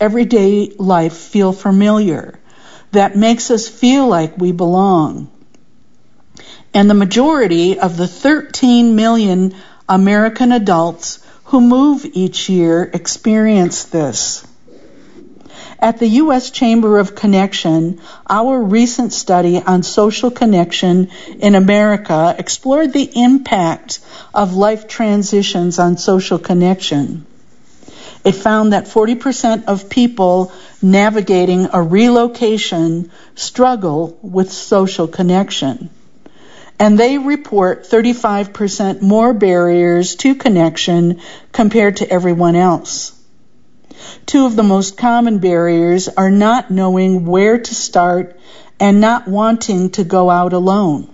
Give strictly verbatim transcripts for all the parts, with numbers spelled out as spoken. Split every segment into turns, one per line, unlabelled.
everyday life feel familiar, that makes us feel like we belong. And the majority of the thirteen million American adults who move each year experience this. At the U S Chamber of Connection, our recent study on social connection in America explored the impact of life transitions on social connection. It found that forty percent of people navigating a relocation struggle with social connection. And they report thirty-five percent more barriers to connection compared to everyone else. Two of the most common barriers are not knowing where to start and not wanting to go out alone.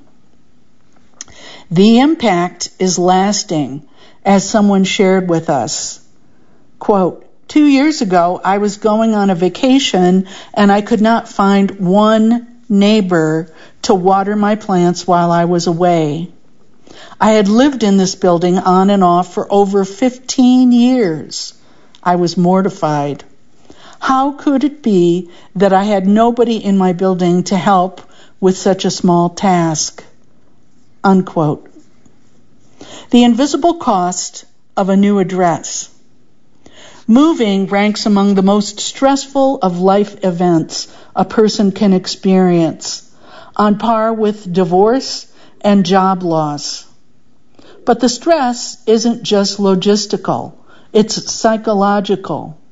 The impact is lasting, as someone shared with us. Quote, two years ago, I was going on a vacation and I could not find one neighbor to water my plants while I was away. I had lived in this building on and off for over fifteen years. I was mortified. How could it be that I had nobody in my building to help with such a small task? Unquote. The invisible cost of a new address. Moving ranks among the most stressful of life events a person can experience, on par with divorce and job loss. But the stress isn't just logistical. It's psychological.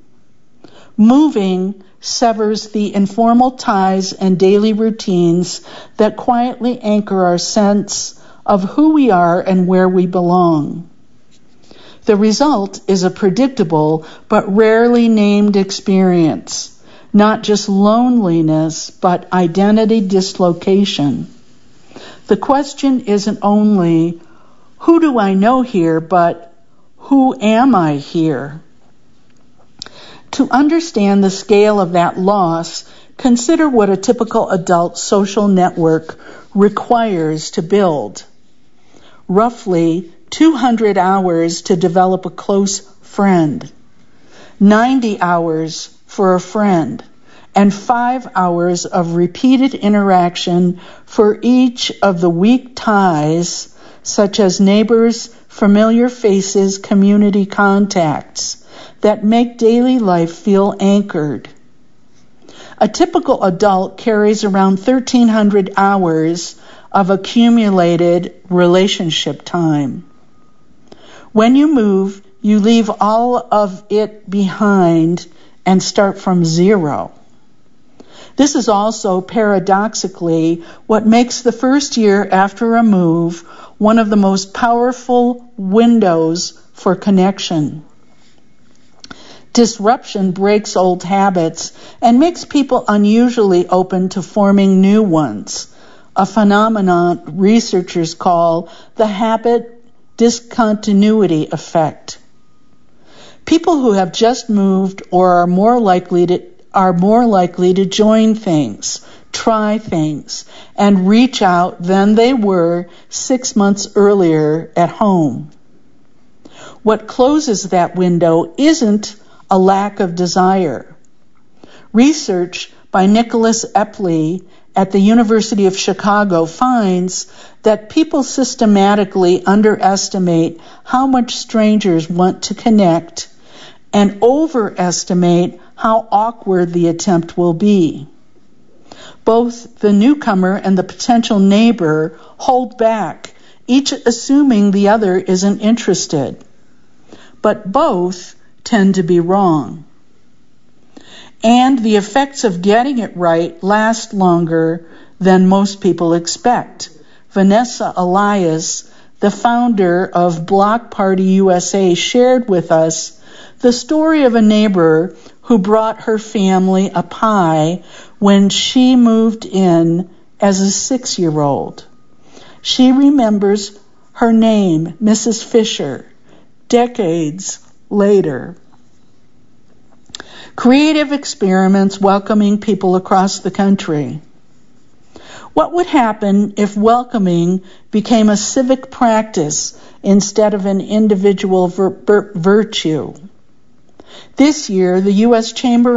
Moving severs the informal ties and daily routines that quietly anchor our sense of who we are and where we belong. The result is a predictable but rarely named experience, not just loneliness, but identity dislocation. The question isn't only, who do I know here, but who am I here? To understand the scale of that loss, consider what a typical adult social network requires to build. Roughly two hundred hours to develop a close friend, ninety hours for a friend, and five hours of repeated interaction for each of the weak ties, such as neighbors, familiar faces, community contacts, that make daily life feel anchored. A typical adult carries around thirteen hundred hours of accumulated relationship time. When you move, you leave all of it behind and start from zero. This is also paradoxically what makes the first year after a move one of the most powerful windows for connection. Disruption breaks old habits and makes people unusually open to forming new ones, a phenomenon researchers call the habit discontinuity effect. People who have just moved or are more likely to are more likely to join things, try things, and reach out than they were six months earlier at home. What closes that window isn't a lack of desire. Research by Nicholas Epley at the University of Chicago finds that people systematically underestimate how much strangers want to connect and overestimate how awkward the attempt will be. Both the newcomer and the potential neighbor hold back, each assuming the other isn't interested. But both tend to be wrong. And the effects of getting it right last longer than most people expect. Vanessa Elias, the founder of Block Party U S A, shared with us the story of a neighbor who brought her family a pie when she moved in as a six-year-old. She remembers her name, Missus Fisher, decades later. Creative experiments welcoming people across the country. What would happen if welcoming became a civic practice instead of an individual vir- vir- virtue? This year, the U S Chamber